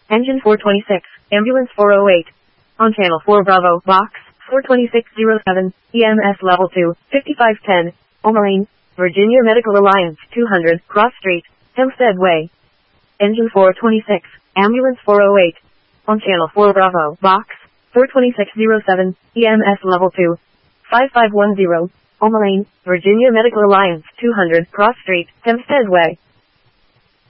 Engine 426, Ambulance 408. On Channel 4 Bravo, Box 42607, EMS Level 2, 5510, O'Malane, Virginia Medical Alliance 200, Cross Street, Hempstead Way. Engine 426, Ambulance 408. On Channel 4 Bravo, Box 42607, EMS Level 2, 5510, O'Malane, Virginia Medical Alliance 200, Cross Street, Hempstead Way.